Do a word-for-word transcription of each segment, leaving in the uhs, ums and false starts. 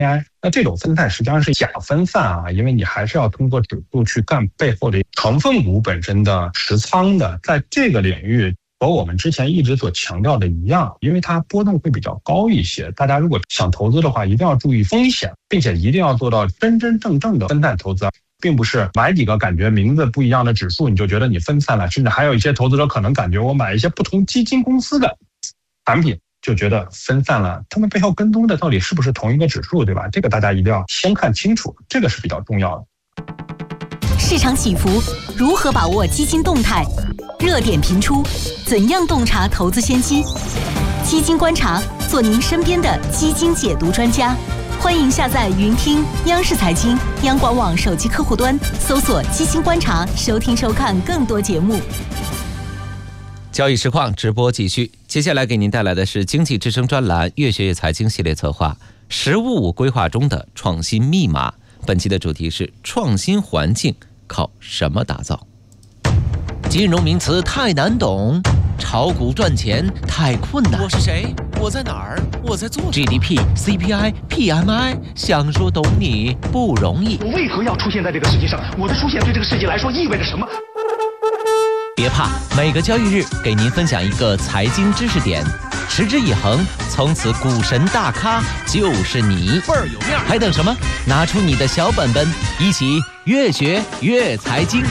I。那这种分散实际上是假分散啊，因为你还是要通过指数去干背后的成分股本身的持仓的。在这个领域和我们之前一直所强调的一样，因为它波动会比较高一些，大家如果想投资的话，一定要注意风险，并且一定要做到真真正正的分散投资，并不是买几个感觉名字不一样的指数你就觉得你分散了，甚至还有一些投资者可能感觉我买一些不同基金公司的产品就觉得分散了，他们背后跟踪的到底是不是同一个指数，对吧？这个大家一定要先看清楚，这个是比较重要的。 市场起伏，如何把握基金动态？热点频出，怎样洞察投资先机？基金观察，做您身边的基金解读专家。欢迎下载云听央视财经、央广网手机客户端，搜索基金观察，收听收看更多节目。 交易实况直播继续，接下来给您带来的是经济之声专栏越学越财经系列策划《十五五规划中的创新密码》。本期的主题是创新环境靠什么打造？金融名词太难懂，炒股赚钱太困难。 我是谁？我在哪儿？我在做 G D P、C P I、P M I， 想说懂你不容易。 我为何要出现在这个世界上？我的出现对这个世界来说意味着什么？ 别怕，每个交易日给您分享一个财经知识点，持之以恒，从此股神大咖就是你， 倍儿有面。 还等什么？拿出你的小本本，一起越学越财经。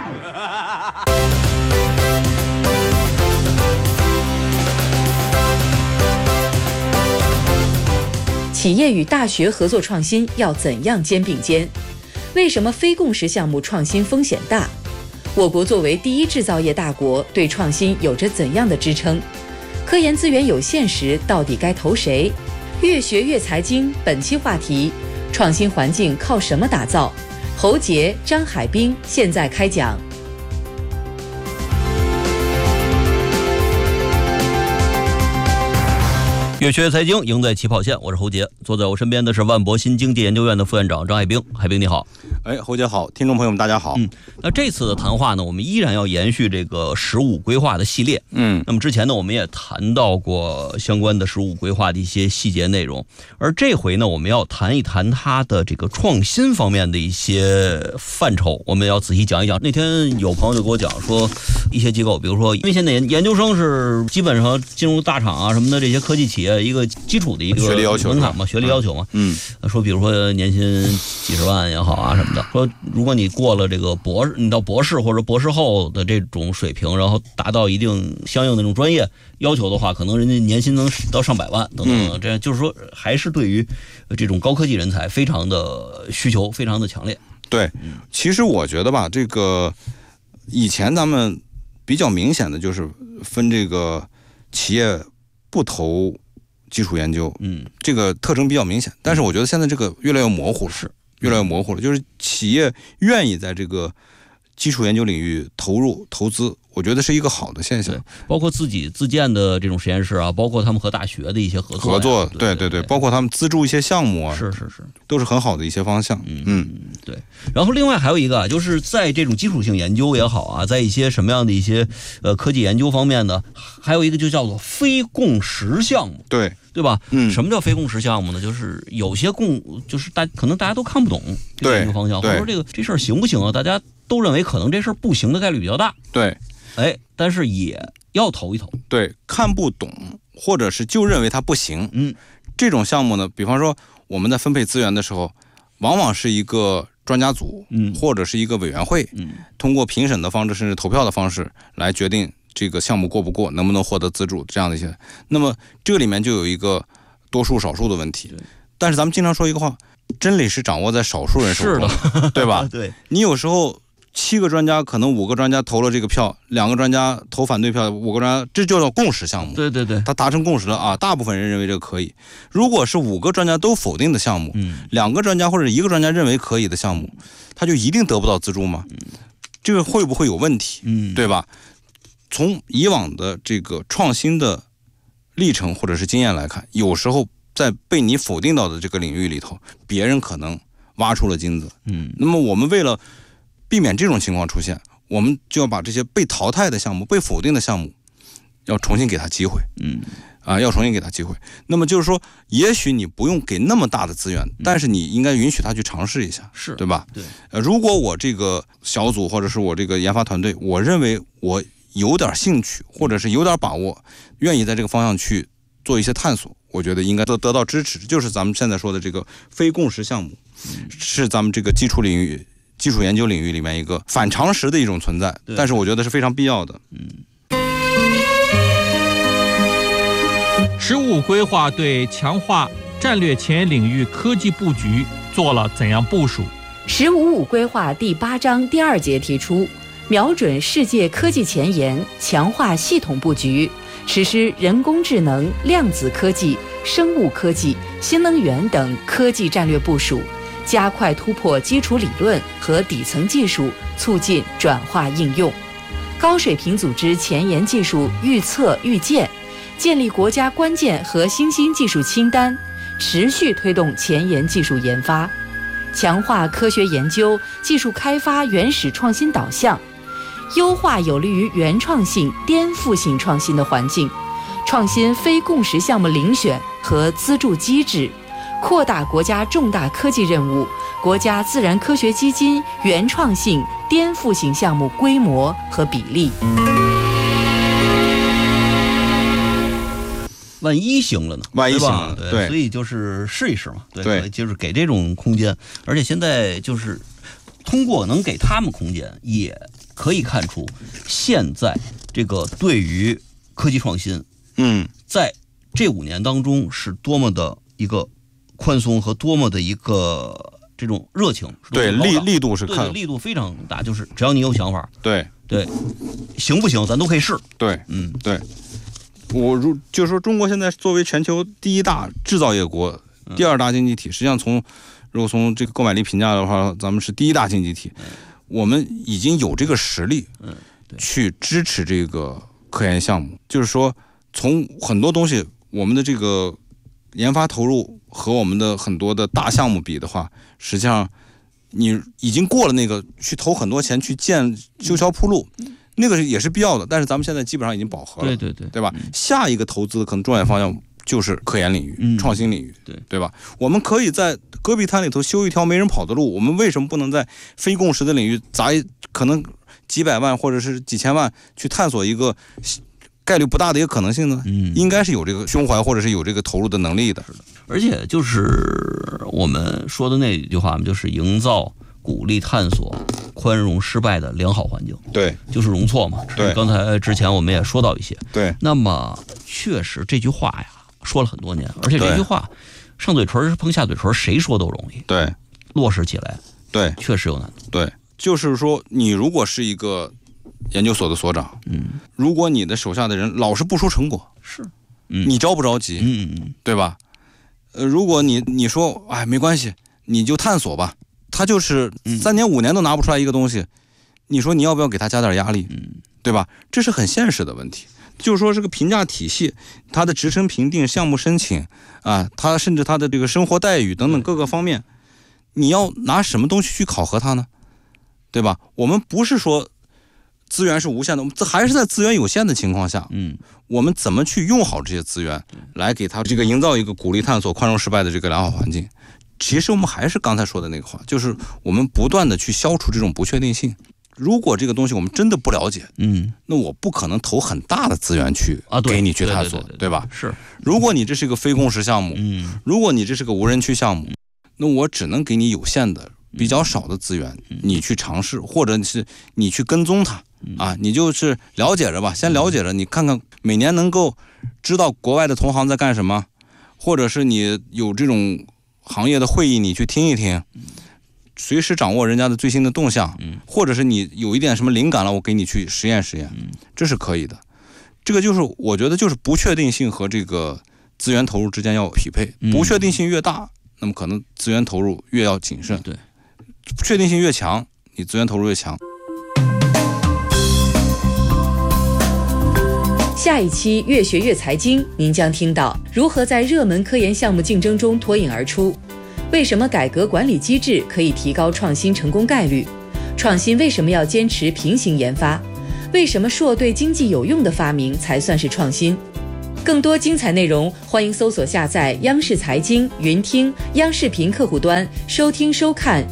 企业与大学合作创新要怎样肩并肩？为什么非共识项目创新风险大？我国作为第一制造业大国，对创新有着怎样的支撑？科研资源有限时，到底该投谁？越学越财经，本期话题：创新环境靠什么打造？侯杰、张海滨现在开讲。 越学越财经，赢在起跑线。我是侯杰，坐在我身边的是万博新经济研究院的副院长张海滨。海滨你好。 哎，侯杰好，听众朋友们大家好。 嗯，那这次的谈话呢，我们依然要延续这个十五规划的系列。 嗯， 那么之前呢，我们也谈到过相关的十五规划的一些细节内容，而这回呢，我们要谈一谈它的这个创新方面的一些范畴，我们要仔细讲一讲。那天有朋友就跟我讲说，一些机构，比如说，因为现在研究生是基本上进入大厂啊什么的这些科技企业一个基础的一个学历要求门槛嘛，学历要求嘛。 嗯， 说比如说年薪几十万也好啊什么的，说如果你过了这个博士，你到博士或者博士后的这种水平，然后达到一定相应的这种专业要求的话，可能人家年薪能到上百万等等等，这样就是说还是对于这种高科技人才非常的需求，非常的强烈。 对，其实我觉得吧，这个以前咱们比较明显的就是分这个企业不投基础研究， 嗯， 这个特征比较明显。但是我觉得现在这个越来越模糊了，是越来越模糊了。就是企业愿意在这个基础研究领域投入投资，我觉得是一个好的现象。 包括自己自建的这种实验室啊，包括他们和大学的一些合作、啊、 合作， 对对对对，包括他们资助一些项目啊， 是是是， 都是很好的一些方向。 嗯嗯，对。然后另外还有一个啊，就是在这种基础性研究也好啊，在一些什么样的一些呃科技研究方面呢，还有一个就叫做非共识项目。 对。 对吧？ 嗯， 什么叫非共识项目呢？就是有些共，就是大可能大家都看不懂这个研究方向，或者说这个这事儿行不行啊？大家都认为可能这事儿不行的概率比较大。 对， 哎，但是也要投一投。 对，看不懂或者是就认为它不行， 嗯， 这种项目呢，比方说我们在分配资源的时候，往往是一个专家组， 嗯， 或者是一个委员会， 嗯， 通过评审的方式甚至投票的方式来决定这个项目过不过，能不能获得资助，这样的一些。那么这个里面就有一个多数少数的问题。但是咱们经常说一个话，真理是掌握在少数人手中， 是的， 对吧？ 对， 你有时候七个专家，可能五个专家投了这个票，两个专家投反对票，五个专家，这就叫共识项目。 对对对， 他达成共识了啊，大部分人认为这个可以。如果是五个专家都否定的项目， 嗯， 两个专家或者一个专家认为可以的项目，他就一定得不到资助吗？ 嗯， 这个会不会有问题？ 嗯， 对吧？从以往的这个创新的历程或者是经验来看，有时候在被你否定到的这个领域里头，别人可能挖出了金子。 嗯， 那么我们为了避免这种情况出现，我们就要把这些被淘汰的项目、被否定的项目，要重新给他机会。 嗯， 啊，要重新给他机会。那么就是说，也许你不用给那么大的资源，但是你应该允许他去尝试一下， 是对吧？ 对。 呃，如果我这个小组或者是我这个研发团队，我认为我有点兴趣，或者是有点把握，愿意在这个方向去做一些探索，我觉得应该得得到支持。就是咱们现在说的这个非共识项目，是咱们这个基础领域、基础研究领域里面一个反常识的一种存在，但是我觉得是非常必要的。 嗯。 十五规划对强化战略前沿领域科技布局做了怎样部署？ 十五五规划第八章第二节提出，瞄准世界科技前沿，强化系统布局，实施人工智能、量子科技、生物科技、新能源等科技战略部署，加快突破基础理论和底层技术，促进转化应用。高水平组织前沿技术预测预见，建立国家关键和新兴技术清单，持续推动前沿技术研发，强化科学研究、技术开发原始创新导向，优化有利于原创性、颠覆性创新的环境，创新非共识项目遴选和资助机制，扩大国家重大科技任务、国家自然科学基金原创性、颠覆性项目规模和比例。 万一行了呢？ 万一行了， 对吧？ 对， 所以就是试一试嘛，对， 对， 就是给这种空间。而且现在就是通过能给他们空间，也可以看出现在这个对于科技创新， 嗯， 在这五年当中是多么的一个宽松和多么的一个这种热情， 对，力力度是看力度非常大，就是只要你有想法， 对对，行不行咱都可以试， 对， 嗯， 对。我如就是说，中国现在作为全球第一大制造业国、第二大经济体，实际上从如果从这个购买力评价的话，咱们是第一大经济体，我们已经有这个实力，去支持这个科研项目。就是说，从很多东西，我们的这个研发投入和我们的很多的大项目比的话，实际上你已经过了那个去投很多钱去建修桥铺路。那个也是必要的，但是咱们现在基本上已经饱和了， 对对对， 对吧？嗯、下一个投资可能重点方向就是科研领域、嗯、创新领域， 对对吧？我们可以在戈壁滩里头修一条没人跑的路，我们为什么不能在非共识的领域砸一可能几百万或者是几千万去探索一个概率不大的一个可能性呢？嗯，应该是有这个胸怀或者是有这个投入的能力的。 是的，而且就是我们说的那句话嘛，就是营造、鼓励探索、宽容失败的良好环境， 对， 就是容错嘛。 对， 刚才之前我们也说到一些。 对， 那么确实这句话呀，说了很多年，而且这句话上嘴唇碰下嘴唇，谁说都容易。 对， 落实起来， 对， 确实有难度。 对，就是说，你如果是一个研究所的所长，嗯，如果你的手下的人老是不出成果， 是， 嗯，你着不着急？ 嗯嗯， 对吧？呃，如果你你说，哎，没关系，你就探索吧。他就是三年五年都拿不出来一个东西，你说你要不要给他加点压力，对吧？这是很现实的问题。就是说这个评价体系，它的职称评定、项目申请啊，它甚至它的这个生活待遇等等各个方面，你要拿什么东西去考核它呢？对吧？我们不是说资源是无限的，我们还是在资源有限的情况下，嗯，我们怎么去用好这些资源，来给它这个营造一个鼓励探索、宽容失败的这个良好环境。其实我们还是刚才说的那个话，就是我们不断的去消除这种不确定性。如果这个东西我们真的不了解，嗯，那我不可能投很大的资源去啊，给你去探索，对吧？ 是。 如果你这是一个非共识项目，嗯，如果你这是个无人区项目，那我只能给你有限的、比较少的资源，你去尝试，或者是你去跟踪它啊，你就是了解着吧，先了解着，你看看每年能够知道国外的同行在干什么，或者是你有这种行业的会议你去听一听，随时掌握人家的最新的动向，或者是你有一点什么灵感了，我给你去实验实验，这是可以的。这个就是我觉得就是不确定性和这个资源投入之间要匹配，不确定性越大，那么可能资源投入越要谨慎， 对， 不确定性越强，你资源投入越强。 下一期越学越财经，您将听到如何在热门科研项目竞争中脱颖而出，为什么改革管理机制可以提高创新成功概率，创新为什么要坚持平行研发，为什么硕对经济有用的发明才算是创新。 更多精彩内容，欢迎搜索下载央视财经云听央视频客户端收听收看。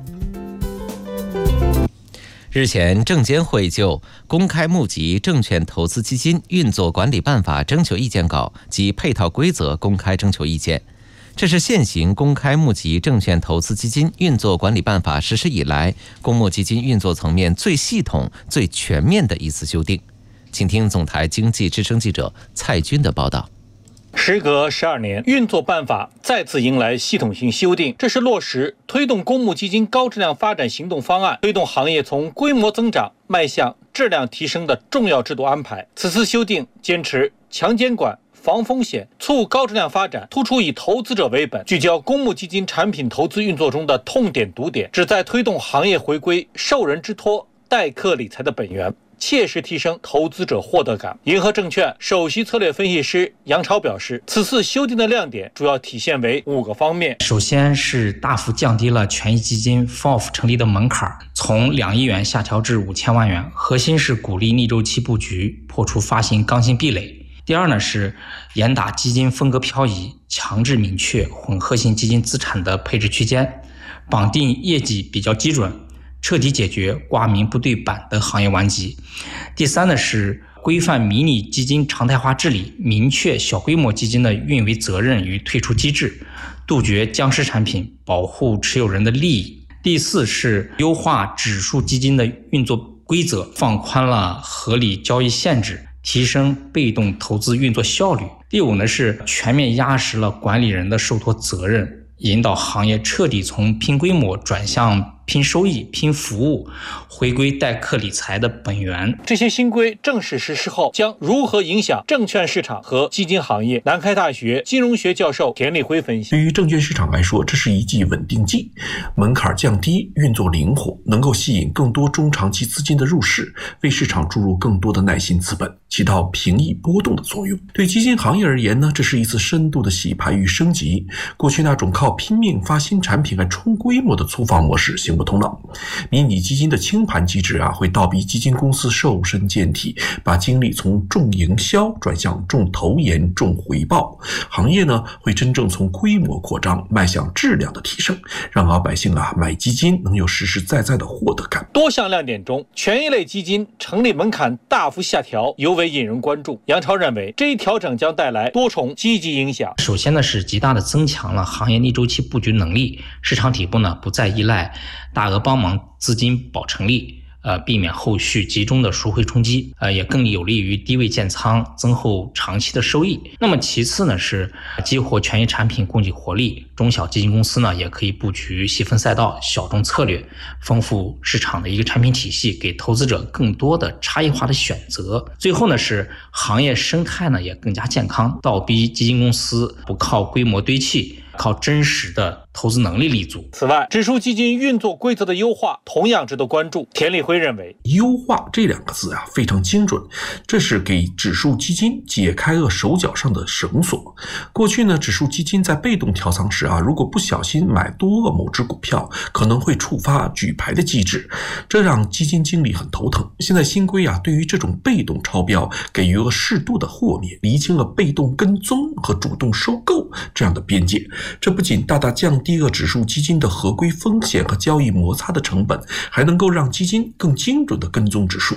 日前，证监会就《公开募集证券投资基金运作管理办法》征求意见稿及配套规则公开征求意见。这是现行公开募集证券投资基金运作管理办法实施以来，公募基金运作层面最系统、最全面的一次修订。请听总台经济之声记者蔡军的报道。 时隔十二年，运作办法再次迎来系统性修订，这是落实推动公募基金高质量发展行动方案，推动行业从规模增长迈向质量提升的重要制度安排。此次修订坚持强监管、防风险、促高质量发展，突出以投资者为本，聚焦公募基金产品投资运作中的痛点堵点，旨在推动行业回归受人之托、代客理财的本源，切实提升投资者获得感。银河证券首席策略分析师杨超表示，此次修订的亮点主要体现为五个方面。 首先是大幅降低了权益基金 F O F 成立的门槛，从两亿元下调至五千万元，核心是鼓励逆周期布局，破除发行刚性壁垒。第二呢是严打基金风格漂移，强制明确混合型基金资产的配置区间，绑定业绩比较基准，彻底解决挂名不对版的行业顽疾。第三呢是规范迷你基金常态化治理，明确小规模基金的运维责任与退出机制，杜绝僵尸产品，保护持有人的利益。第四是优化指数基金的运作规则，放宽了合理交易限制，提升被动投资运作效率。第五呢是全面压实了管理人的受托责任，引导行业彻底从拼规模转向拼收益、拼服务，回归代客理财的本源。 这些新规正式实施后，将如何影响证券市场和基金行业？南开大学金融学教授田立辉分析： 对于证券市场来说，这是一剂稳定剂，门槛降低，运作灵活，能够吸引更多中长期资金的入市，为市场注入更多的耐心资本，起到平抑波动的作用。对基金行业而言呢，这是一次深度的洗牌与升级。过去那种靠拼命发新产品来冲规模的粗放模式行不通了。迷你基金的清盘机制啊，会倒逼基金公司瘦身健体，把精力从重营销转向重投研、重回报。行业呢，会真正从规模扩张迈向质量的提升，让老百姓啊买基金能有实实在在的获得感。 多项亮点中，权益类基金成立门槛大幅下调，尤为引人关注。杨超认为，这一调整将带来多重积极影响。 首先呢，是极大的增强了行业逆周期布局能力，市场底部呢不再依赖大额帮忙资金保成立，呃，避免后续集中的赎回冲击，呃，也更有利于低位建仓，增厚长期的收益。那么其次呢，是激活权益产品供给活力，中小基金公司呢也可以布局细分赛道、小众策略，丰富市场的一个产品体系，给投资者更多的差异化的选择。最后呢，是行业生态呢也更加健康，倒逼基金公司不靠规模堆砌，靠真实的投资能力立足。 此外，指数基金运作规则的优化同样值得关注。田立辉认为， 优化这两个字啊非常精准，这是给指数基金解开了手脚上的绳索。过去呢，指数基金在被动调仓时啊，如果不小心买多了某只股票，可能会触发举牌的机制，这让基金经理很头疼。现在新规啊，对于这种被动超标给予了适度的豁免，厘清了被动跟踪和主动收购这样的边界。这不仅大大降低了指数基金的合规风险和交易摩擦的成本，还能够让基金更精准地跟踪指数。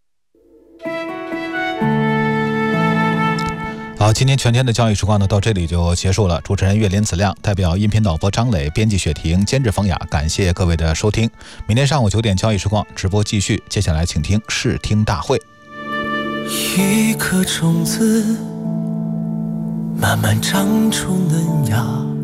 好，今天全天的交易时光呢，到这里就结束了。主持人岳林子亮，代表音频导播张磊，编辑雪婷，监制冯雅，感谢各位的收听。明天上午九点交易时光直播继续，接下来请听视听大会。 一颗种子慢慢长出嫩芽。